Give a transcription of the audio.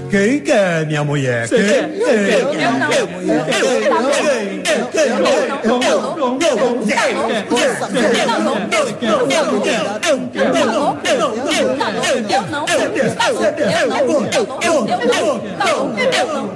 Quem que é minha mulher? Quem? Eu não. Eu não.